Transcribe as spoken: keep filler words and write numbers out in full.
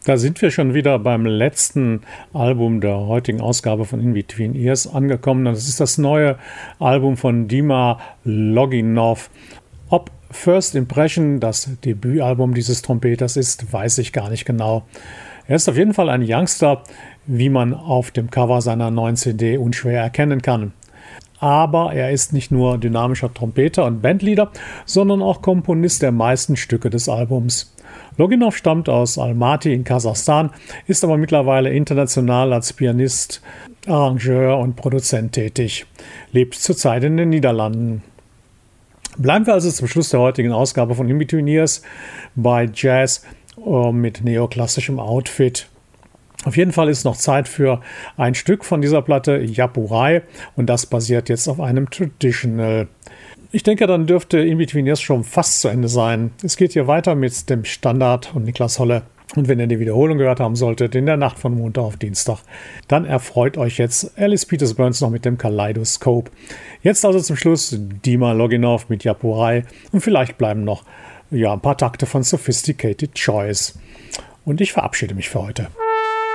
Da sind wir schon wieder beim letzten Album der heutigen Ausgabe von In Between Ears angekommen. Das ist das neue Album von Dima Loginov. Ob First Impression das Debütalbum dieses Trompeters ist, weiß ich gar nicht genau. Er ist auf jeden Fall ein Youngster, wie man auf dem Cover seiner neuen C D unschwer erkennen kann. Aber er ist nicht nur dynamischer Trompeter und Bandleader, sondern auch Komponist der meisten Stücke des Albums. Loginov stammt aus Almaty in Kasachstan, ist aber mittlerweile international als Pianist, Arrangeur und Produzent tätig, lebt zurzeit in den Niederlanden. Bleiben wir also zum Schluss der heutigen Ausgabe von In Between Ears bei Jazz mit neoklassischem Outfit. Auf jeden Fall ist noch Zeit für ein Stück von dieser Platte, Yapurei, und das basiert jetzt auf einem Traditional. Ich denke, dann dürfte In Between Ears schon fast zu Ende sein. Es geht hier weiter mit dem Standard und Niklas Holle. Und wenn ihr die Wiederholung gehört haben solltet, in der Nacht von Montag auf Dienstag, dann erfreut euch jetzt Alice Peters Burns noch mit dem Kaleidoskop. Jetzt also zum Schluss Dima Loginov mit Yapurei und vielleicht bleiben noch ja, ein paar Takte von Sophisticated Choice. Und ich verabschiede mich für heute.